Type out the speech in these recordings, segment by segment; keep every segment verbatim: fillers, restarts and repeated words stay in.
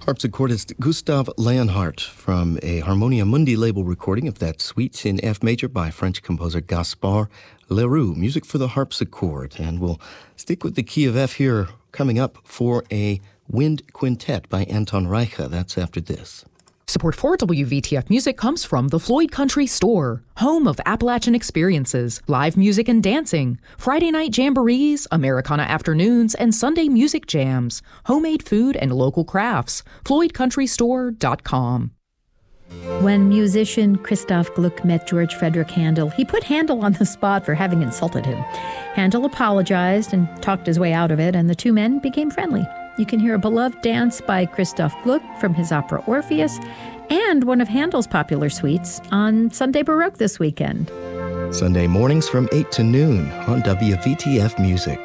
Harpsichordist Gustav Leonhardt from a Harmonia Mundi label recording of that suite in F major by French composer Gaspard Leroux, music for the harpsichord. And we'll stick with the key of F here, coming up for a wind quintet by Anton Reicha. That's after this. Support for W V T F Music comes from the Floyd Country Store, home of Appalachian experiences, live music and dancing, Friday night jamborees, Americana afternoons, and Sunday music jams, homemade food and local crafts. floyd country store dot com. When musician Christoph Gluck met George Frederick Handel, he put Handel on the spot for having insulted him. Handel apologized and talked his way out of it, and the two men became friendly. You can hear a beloved dance by Christoph Gluck from his opera Orpheus and one of Handel's popular suites on Sunday Baroque this weekend. Sunday mornings from eight to noon on W V T F Music.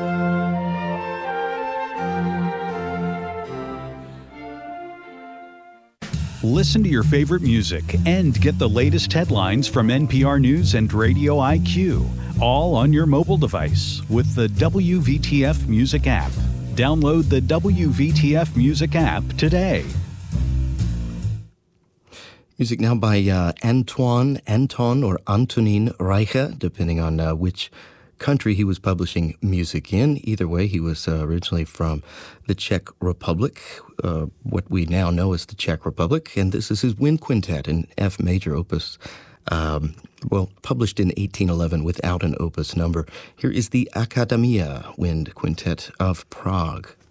Listen to your favorite music and get the latest headlines from N P R News and Radio I Q, all on your mobile device with the W V T F Music app. Download the W V T F Music app today. Music now by uh, Antoine, Anton, or Antonín Reicha, depending on uh, which country he was publishing music in. Either way, he was uh, originally from the Czech Republic, uh, what we now know as the Czech Republic, and this is his wind quintet in F major, opus, um, well, published in eighteen eleven without an opus number. Here is the Akademia Wind Quintet of Prague.